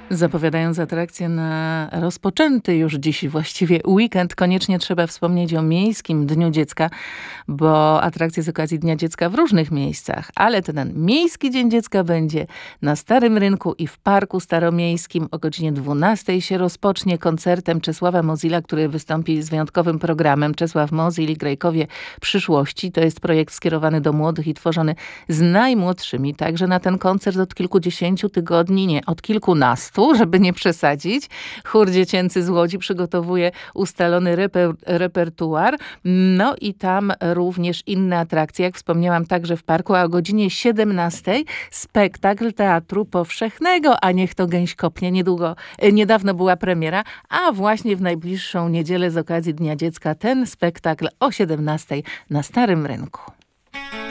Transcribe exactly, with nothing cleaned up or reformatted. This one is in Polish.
Zapowiadając atrakcję na rozpoczęty już dziś właściwie weekend, koniecznie trzeba wspomnieć o Miejskim Dniu Dziecka, bo atrakcje z okazji Dnia Dziecka w różnych miejscach, ale ten Miejski Dzień Dziecka będzie na Starym Rynku i w Parku Staromiejskim. O godzinie dwunastej się rozpocznie koncertem Czesława Mozilla, który wystąpi z wyjątkowym programem. Czesław Mozil i Grajkowie Przyszłości. To jest projekt skierowany do młodych i tworzony z najmłodszymi. Także na ten koncert od kilkudziesięciu tygodni, nie, od kilkunastu, żeby nie przesadzić. Chór dziecięcy z Łodzi przygotowuje ustalony reper, repertuar. No i tam również inne atrakcje, jak wspomniałam, także w parku, a o godzinie siedemnastej spektakl Teatru Powszechnego, a niech to gęś kopnie. Niedługo, niedawno była premiera, a właśnie w najbliższą niedzielę z okazji Dnia Dziecka ten spektakl o siedemnastej na Starym Rynku.